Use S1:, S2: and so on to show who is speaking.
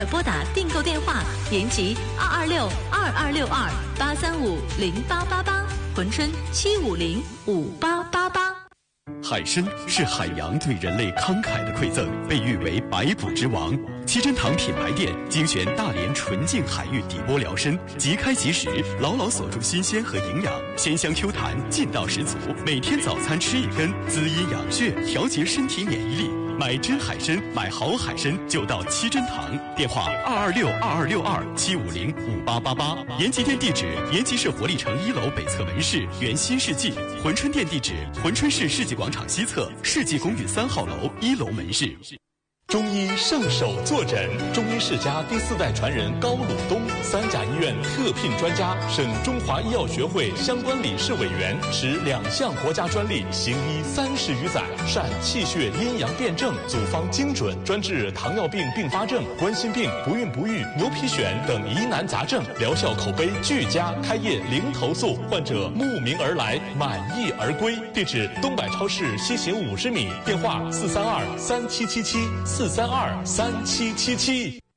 S1: 拨打订购电话：延吉226-2262-835-0888，珲春750-5888。
S2: 海参是海洋对人类慷慨的馈赠，被誉为百补之王。七珍堂品牌店精选大连纯净海域底波辽参，即开即食，牢牢锁住新鲜和营养，鲜香 Q 弹，劲道十足。每天早餐吃一根，滋阴养血，调节身体免疫力。买真海参，买好海参就到七珍堂，电话226-2262-750-5888。延吉店地址：延吉市活力城1楼北侧门市原新世纪。珲春店地址：珲春市世纪广场西侧世纪公寓3号楼1楼门市。
S3: 中医圣手坐诊，中医世家第4代传人高鲁东，三甲医院特聘专家，省中华医药学会相关理事委员，持2项国家专利，行医30余载，善气血阴阳辩证，组方精准，专治糖尿病并发症、冠心病、不孕不育、牛皮癣等疑难杂症，疗效口碑俱佳，开业零投诉，患者慕名而来，满意而归。地址：东百超市西行50米，电话432-3777。432-3777。